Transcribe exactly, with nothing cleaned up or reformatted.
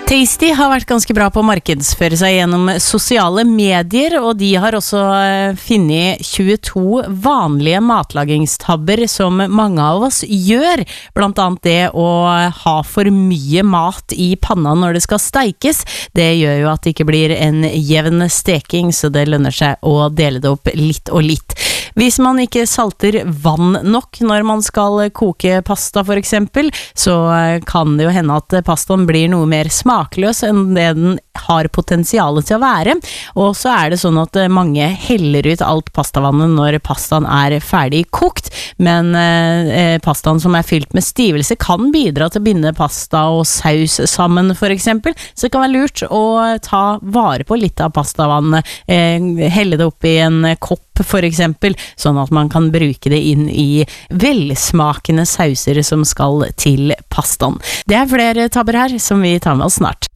Tasty har vært ganske bra på å markedsføre seg gjennom sosiale medier, og de har også funnet tjueto vanlige matlagingstabber som mange av oss gjør, blant annet det å ha for mye mat i panna når det skal steikes. Det gjør jo at det ikke blir en jevn steking, så det lønner seg å dele det opp litt og litt. Hvis man ikke salter vann nok når man skal koke pasta for eksempel, så kan det jo hende at pastaen blir noe mer smakløs enn det den har potensialet til å være. Og så er det sånn at mange heller ut alt pastavannet når pastaen er ferdig kokt, men eh, pastaen som er fylt med stivelse kan bidra til å binde pasta og saus sammen for eksempel, så det kan være lurt å ta vare på litt av pastavannet, eh, helle det opp i en kopp for eksempel, sånn at man kan bruke det inn i velsmakende sauser som skal til pastaen. Det er flere tabber her som vi tar med oss snart.